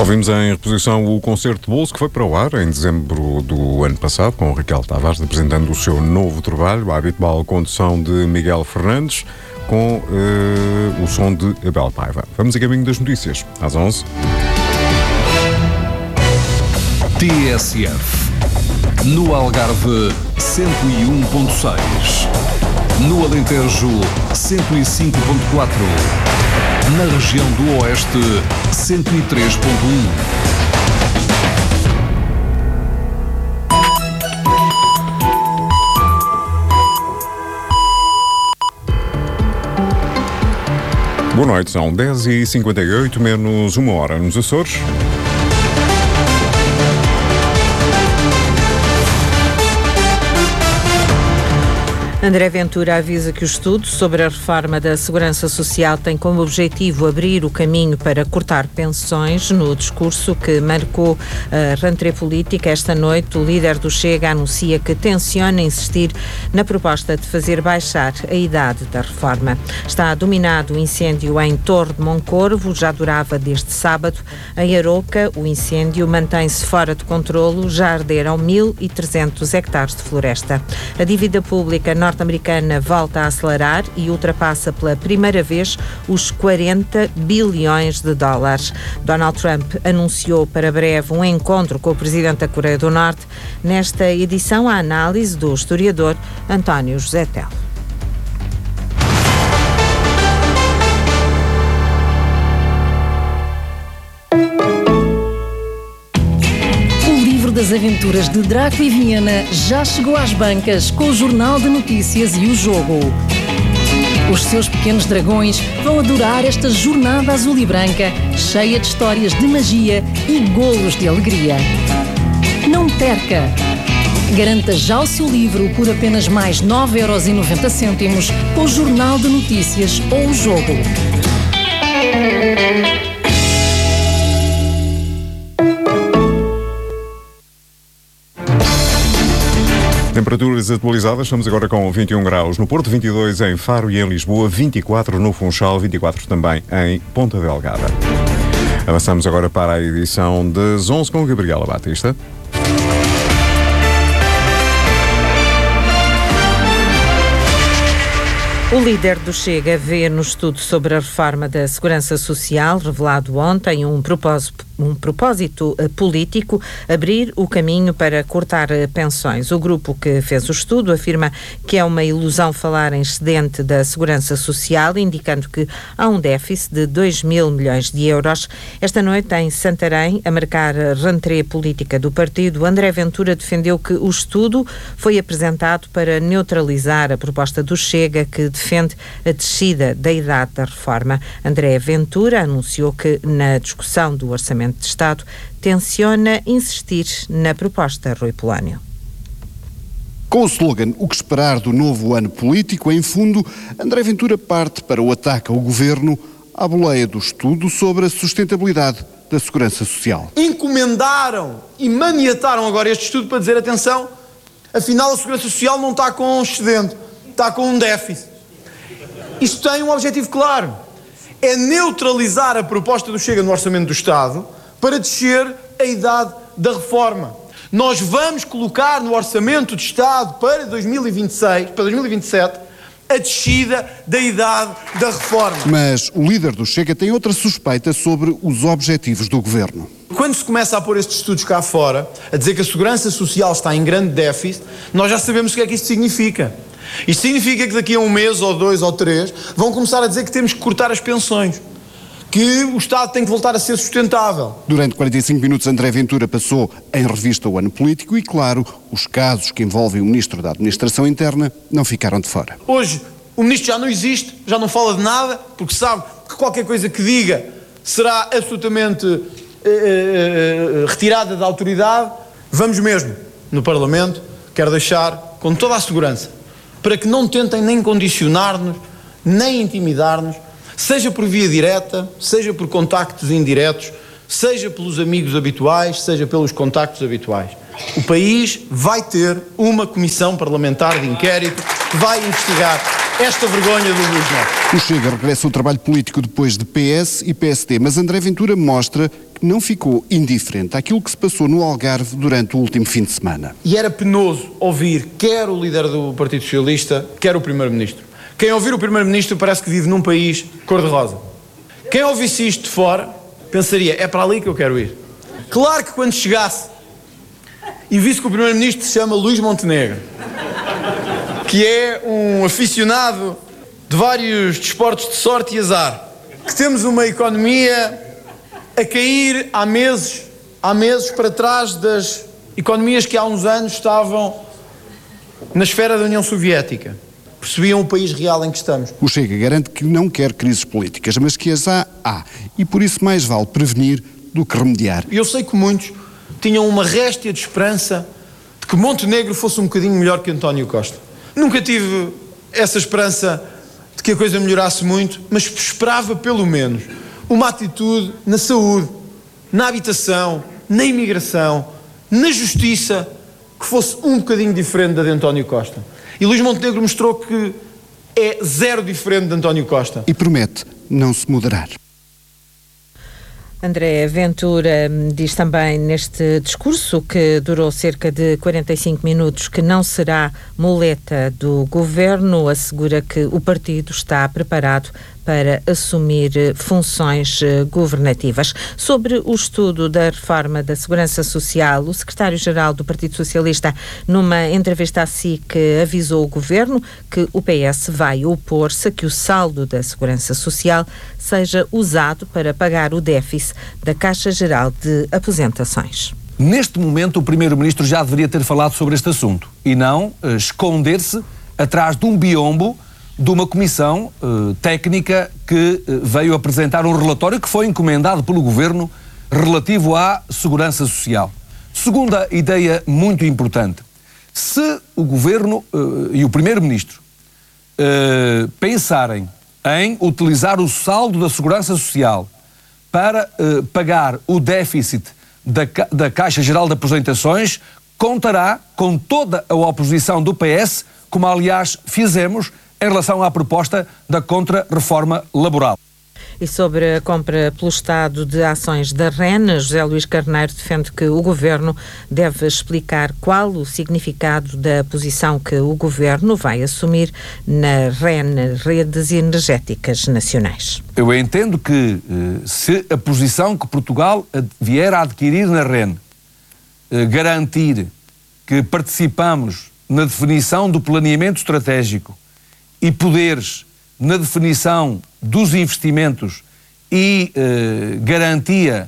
Ouvimos em reposição o concerto de bolso que foi para o ar em dezembro do ano passado, com o Raquel Tavares apresentando o seu novo trabalho, a habitual condução de Miguel Fernandes, com o som de Abel Paiva. Vamos a caminho das notícias, às 11. TSF. No Algarve, 101.6. No Alentejo, 105.4. Na região do Oeste, 103.1. Boa noite, são 10h58, menos uma hora nos Açores. André Ventura avisa que o estudo sobre a reforma da Segurança Social tem como objetivo abrir o caminho para cortar pensões. No discurso que marcou a rentrée política esta noite, o líder do Chega anuncia que tenciona insistir na proposta de fazer baixar a idade da reforma. Está dominado o incêndio em Torre de Moncorvo, já durava desde sábado. Em Aroca, o incêndio mantém-se fora de controlo, já arderam 1.300 hectares de floresta. A dívida pública norte-americana volta a acelerar e ultrapassa pela primeira vez os 40 bilhões de dólares. Donald Trump anunciou para breve um encontro com o presidente da Coreia do Norte. Nesta edição, a análise do historiador António José Tel. Das aventuras de Draco e Viena já chegou às bancas com o Jornal de Notícias e o Jogo. Os seus pequenos dragões vão adorar esta jornada azul e branca, cheia de histórias de magia e golos de alegria. Não perca! Garanta já o seu livro por apenas mais 9,90€ com o Jornal de Notícias ou o Jogo. Temperaturas atualizadas, estamos agora com 21 graus no Porto, 22 em Faro e em Lisboa, 24 no Funchal, 24 também em Ponta Delgada. Avançamos agora para a edição das 11 com Gabriela Batista. O líder do Chega vê no estudo sobre a reforma da Segurança Social, revelado ontem, um propósito político, abrir o caminho para cortar pensões. O grupo que fez o estudo afirma que é uma ilusão falar em excedente da Segurança Social, indicando que há um déficit de 2.000 milhões de euros. Esta noite, em Santarém, a marcar a rentrée política do partido, André Ventura defendeu que o estudo foi apresentado para neutralizar a proposta do Chega, que defende a descida da idade da reforma. André Ventura anunciou que, na discussão do Orçamento de Estado, tenciona insistir na proposta Rui Polónio. Com o slogan "O que esperar do novo ano político", em fundo, André Ventura parte para o ataque ao governo à boleia do estudo sobre a sustentabilidade da Segurança Social. Encomendaram e maniataram agora este estudo para dizer, atenção, afinal a Segurança Social não está com um excedente, está com um déficit. Isto tem um objetivo claro, é neutralizar a proposta do Chega no Orçamento do Estado para descer a idade da reforma. Nós vamos colocar no Orçamento de Estado para 2026, para 2027, a descida da idade da reforma. Mas o líder do Chega tem outra suspeita sobre os objetivos do governo. Quando se começa a pôr estes estudos cá fora, a dizer que a Segurança Social está em grande déficit, nós já sabemos o que é que isto significa. Isto significa que daqui a um mês, ou 2, ou 3, vão começar a dizer que temos que cortar as pensões, que o Estado tem que voltar a ser sustentável. Durante 45 minutos, André Ventura passou em revista o ano político e, claro, os casos que envolvem o Ministro da Administração Interna não ficaram de fora. Hoje, o Ministro já não existe, já não fala de nada, porque sabe que qualquer coisa que diga será absolutamente retirada da autoridade. Vamos mesmo, no Parlamento, quero deixar com toda a segurança, para que não tentem nem condicionar-nos, nem intimidar-nos, seja por via direta, seja por contactos indiretos, seja pelos amigos habituais, seja pelos contactos habituais. O país vai ter uma comissão parlamentar de inquérito que vai investigar esta vergonha do Luís Neto. O Chega regressa ao trabalho político depois de PS e PSD, mas André Ventura mostra que não ficou indiferente àquilo que se passou no Algarve durante o último fim de semana. E era penoso ouvir quer o líder do Partido Socialista, quer o Primeiro-Ministro. Quem ouvir o Primeiro-Ministro parece que vive num país cor-de-rosa. Quem ouvisse isto de fora pensaria, é para ali que eu quero ir. Claro que quando chegasse e visse que o Primeiro-Ministro se chama Luís Montenegro, que é um aficionado de vários desportos de sorte e azar, que temos uma economia a cair há meses para trás das economias que há uns anos estavam na esfera da União Soviética. Percebiam o país real em que estamos. O Chega garante que não quer crises políticas, mas que as há. E por isso mais vale prevenir do que remediar. Eu sei que muitos tinham uma réstia de esperança de que Montenegro fosse um bocadinho melhor que António Costa. Nunca tive essa esperança de que a coisa melhorasse muito, mas esperava pelo menos uma atitude na saúde, na habitação, na imigração, na justiça, que fosse um bocadinho diferente da de António Costa. E Luís Montenegro mostrou que é zero diferente de António Costa. E promete não se moderar. André Ventura diz também neste discurso, que durou cerca de 45 minutos, que não será muleta do governo. Assegura que o partido está preparado para assumir funções governativas. Sobre o estudo da reforma da Segurança Social, o secretário-geral do Partido Socialista, numa entrevista à SIC, avisou o governo que o PS vai opor-se a que o saldo da Segurança Social seja usado para pagar o déficit da Caixa Geral de Aposentações. Neste momento, o Primeiro-Ministro já deveria ter falado sobre este assunto e não esconder-se atrás de um biombo de uma comissão técnica que veio apresentar um relatório que foi encomendado pelo Governo relativo à Segurança Social. Segunda ideia muito importante. Se o Governo e o Primeiro-Ministro pensarem em utilizar o saldo da Segurança Social para pagar o déficit da Caixa Geral de Aposentações, contará com toda a oposição do PS, como aliás fizemos em relação à proposta da contra-reforma laboral. E sobre a compra pelo Estado de ações da REN, José Luís Carneiro defende que o Governo deve explicar qual o significado da posição que o Governo vai assumir na REN, Redes Energéticas Nacionais. Eu entendo que se a posição que Portugal vier a adquirir na REN garantir que participamos na definição do planeamento estratégico e poderes na definição dos investimentos e garantia,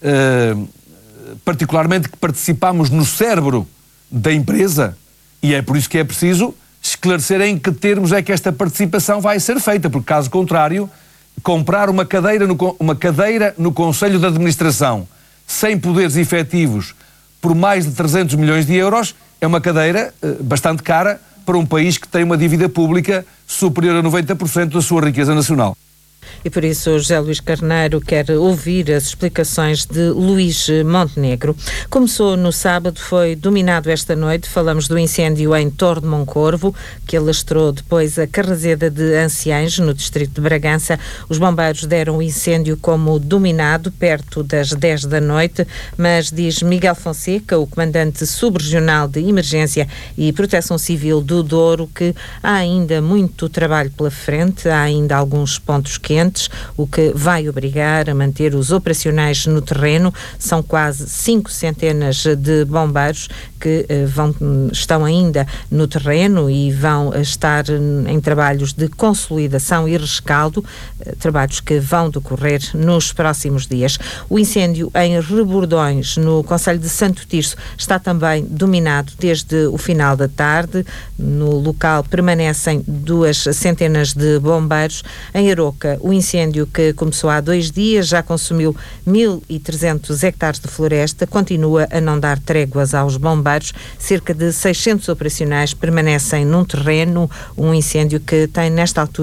particularmente, que participamos no cérebro da empresa, e é por isso que é preciso esclarecer em que termos é que esta participação vai ser feita, porque caso contrário, comprar uma cadeira no Conselho de Administração sem poderes efetivos por mais de 300 milhões de euros é uma cadeira bastante cara para um país que tem uma dívida pública superior a 90% da sua riqueza nacional. E por isso José Luís Carneiro quer ouvir as explicações de Luís Montenegro. Começou no sábado, foi dominado esta noite. Falamos do incêndio em Torre de Moncorvo, que alastrou depois a Carraseda de Anciães, no distrito de Bragança. Os bombeiros deram o incêndio como dominado perto das 10 da noite, mas diz Miguel Fonseca, o comandante subregional de Emergência e Proteção Civil do Douro, que há ainda muito trabalho pela frente, há ainda alguns pontos quentes, o que vai obrigar a manter os operacionais no terreno. São quase 5 centenas de bombeiros que estão ainda no terreno e vão estar em trabalhos de consolidação e rescaldo, trabalhos que vão decorrer nos próximos dias. O incêndio em Rebordões, no concelho de Santo Tirso, está também dominado desde o final da tarde. No local permanecem 2 centenas de bombeiros. Em Aroca, o incêndio, que começou há 2 dias, já consumiu 1.300 hectares de floresta, continua a não dar tréguas aos bombeiros. Cerca de 600 operacionais permanecem num terreno, um incêndio que tem nesta altura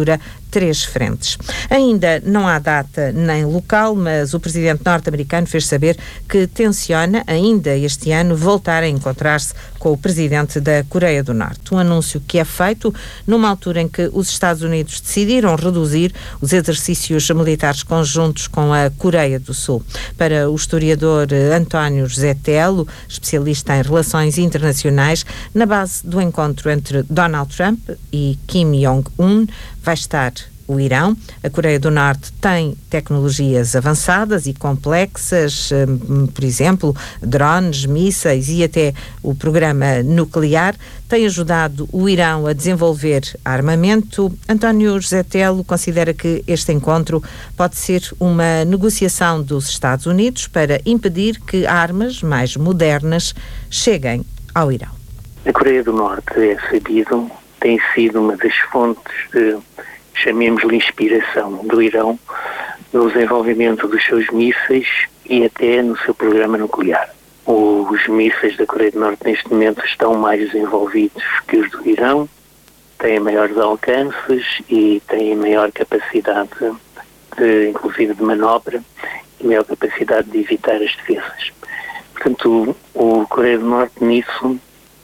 3 frentes. Ainda não há data nem local, mas o presidente norte-americano fez saber que tenciona, ainda este ano, voltar a encontrar-se com o presidente da Coreia do Norte. Um anúncio que é feito numa altura em que os Estados Unidos decidiram reduzir os exercícios militares conjuntos com a Coreia do Sul. Para o historiador António José Telo, especialista em relações internacionais, na base do encontro entre Donald Trump e Kim Jong-un vai estar o Irão. A Coreia do Norte tem tecnologias avançadas e complexas, por exemplo, drones, mísseis e até o programa nuclear. Tem ajudado o Irão a desenvolver armamento. António José Telo considera que este encontro pode ser uma negociação dos Estados Unidos para impedir que armas mais modernas cheguem ao Irão. A Coreia do Norte, é sabido, tem sido uma das fontes de, chamemos-lhe, inspiração do Irão no desenvolvimento dos seus mísseis e até no seu programa nuclear. Os mísseis da Coreia do Norte neste momento estão mais desenvolvidos que os do Irão, têm maiores alcances e têm maior capacidade, inclusive de manobra, e maior capacidade de evitar as defesas. Portanto, o Coreia do Norte nisso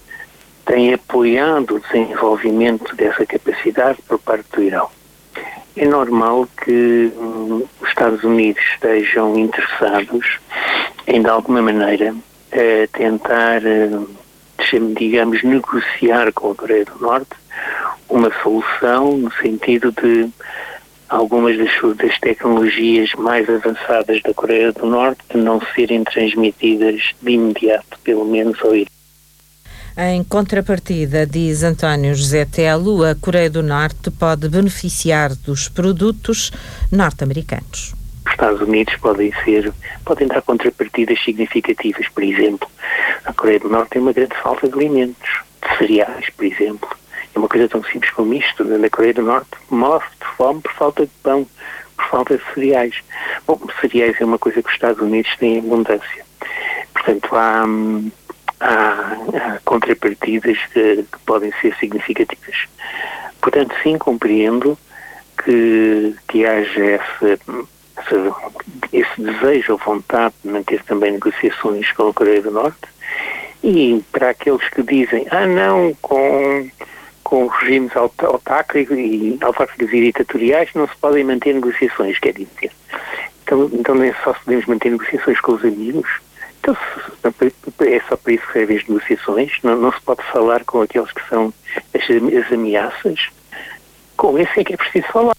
tem apoiado o desenvolvimento dessa capacidade por parte do Irão. É normal que os Estados Unidos estejam interessados em, de alguma maneira, tentar, digamos, negociar com a Coreia do Norte uma solução no sentido de algumas das tecnologias mais avançadas da Coreia do Norte não serem transmitidas de imediato, pelo menos ao Irão. Em contrapartida, diz António José Telo, a Coreia do Norte pode beneficiar dos produtos norte-americanos. Os Estados Unidos podem dar contrapartidas significativas. Por exemplo, a Coreia do Norte tem uma grande falta de alimentos, de cereais, por exemplo. É uma coisa tão simples como isto. Na Coreia do Norte morre de fome por falta de pão, por falta de cereais. Bom, cereais é uma coisa que os Estados Unidos têm em abundância. Portanto, há contrapartidas que podem ser significativas. Portanto, sim, compreendo que haja esse desejo ou vontade de manter também negociações com a Coreia do Norte, e para aqueles que dizem, não, com regimes autárquicos e ditatoriais não se podem manter negociações, quer dizer. Então não é só se podemos manter negociações com os amigos. Então, é só para isso que servem as negociações? Não se pode falar com aqueles que são as ameaças? Com esse é que é preciso falar.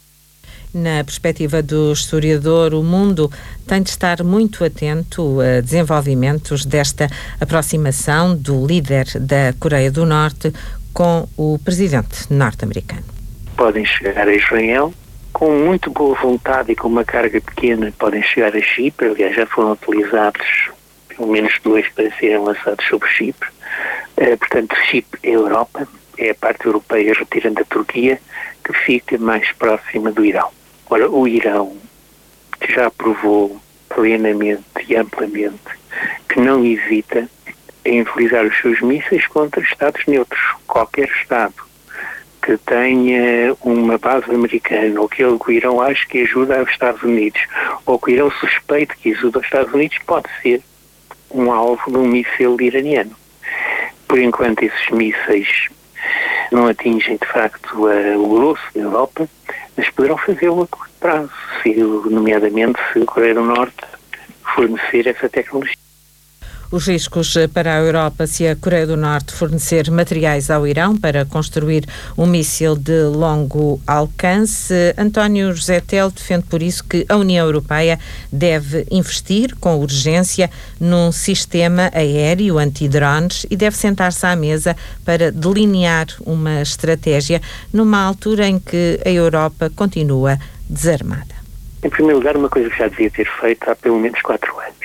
Na perspectiva do historiador, o mundo tem de estar muito atento a desenvolvimentos desta aproximação do líder da Coreia do Norte com o presidente norte-americano. Podem chegar a Israel, com muito boa vontade e com uma carga pequena, podem chegar a Chipre. Aliás, já foram utilizados pelo menos 2 para serem lançados sobre Chipre. Portanto, Chipre é a Europa, é a parte europeia, retirando a Turquia, que fica mais próxima do Irão. Ora, o Irão já provou plenamente e amplamente que não hesita em utilizar os seus mísseis contra Estados neutros. Qualquer Estado que tenha uma base americana, ou que o Irão ache que ajuda aos Estados Unidos, ou que o Irão suspeite que ajuda aos Estados Unidos, pode ser um alvo de um míssil iraniano. Por enquanto, esses mísseis não atingem, de facto, o grosso da Europa, mas poderão fazê-lo a curto prazo, nomeadamente se a Coreia do Norte fornecer essa tecnologia. Os riscos para a Europa se a Coreia do Norte fornecer materiais ao Irão para construir um míssil de longo alcance. António José Telo defende por isso que a União Europeia deve investir com urgência num sistema aéreo antidrones e deve sentar-se à mesa para delinear uma estratégia numa altura em que a Europa continua desarmada. Em primeiro lugar, uma coisa que já devia ter feito há pelo menos 4 anos.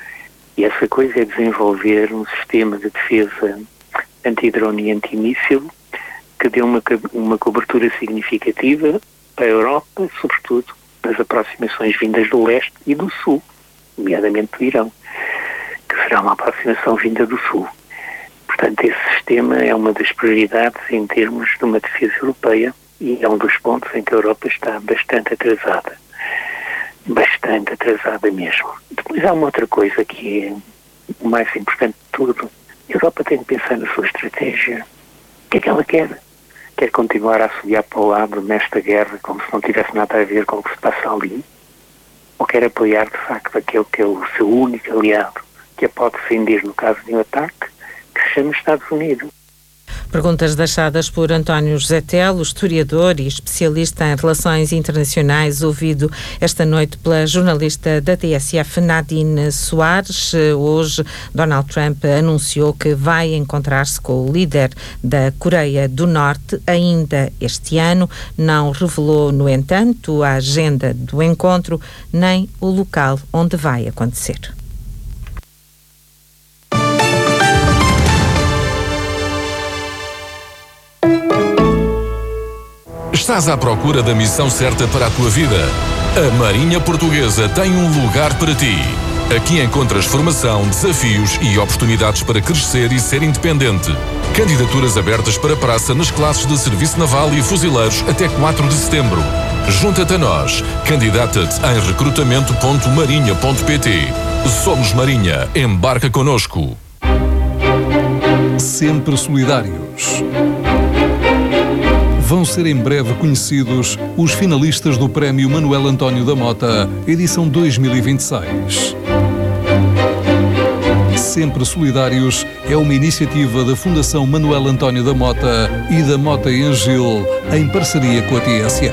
E essa coisa é desenvolver um sistema de defesa antidrone e antimíssil que dê uma cobertura significativa para a Europa, sobretudo nas aproximações vindas do leste e do sul, nomeadamente do Irão, que será uma aproximação vinda do sul. Portanto, esse sistema é uma das prioridades em termos de uma defesa europeia e é um dos pontos em que a Europa está bastante atrasada mesmo. Depois há uma outra coisa que é o mais importante de tudo. A Europa tem que pensar na sua estratégia. O que é que ela quer? Quer continuar a assobiar para o lado nesta guerra como se não tivesse nada a ver com o que se passa ali? Ou quer apoiar de facto aquele que é o seu único aliado, que a pode defender no caso de um ataque, que se chama Estados Unidos? Perguntas deixadas por António José Telo, historiador e especialista em relações internacionais, ouvido esta noite pela jornalista da TSF, Nadine Soares. Hoje, Donald Trump anunciou que vai encontrar-se com o líder da Coreia do Norte ainda este ano. Não revelou, no entanto, a agenda do encontro nem o local onde vai acontecer. Estás à procura da missão certa para a tua vida? A Marinha Portuguesa tem um lugar para ti. Aqui encontras formação, desafios e oportunidades para crescer e ser independente. Candidaturas abertas para praça nas classes de Serviço Naval e Fuzileiros até 4 de setembro. Junta-te a nós. Candidata-te em recrutamento.marinha.pt. Somos Marinha. Embarca connosco. Sempre solidários. Vão ser em breve conhecidos os finalistas do Prémio Manuel António da Mota, edição 2026. Sempre Solidários é uma iniciativa da Fundação Manuel António da Mota e da Mota em Gil, em parceria com a TSF.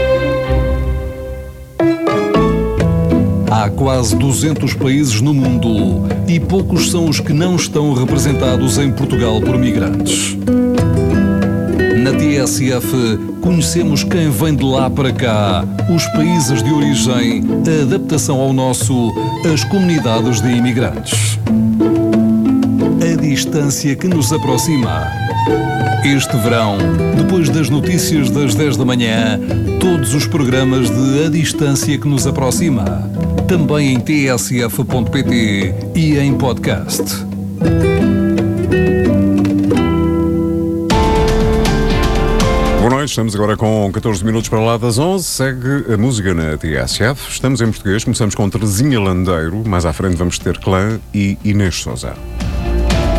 Há quase 200 países no mundo e poucos são os que não estão representados em Portugal por migrantes. Na TSF, conhecemos quem vem de lá para cá, os países de origem, a adaptação ao nosso, as comunidades de imigrantes. A distância que nos aproxima. Este verão, depois das notícias das 10 da manhã, todos os programas de A Distância que nos aproxima. Também em tsf.pt e em podcast. Boa noite, estamos agora com 14 minutos para lá das 11. Segue a música na TSF. Estamos em português, começamos com Terezinha Landeiro. Mais à frente vamos ter Clã e Inês Sousa.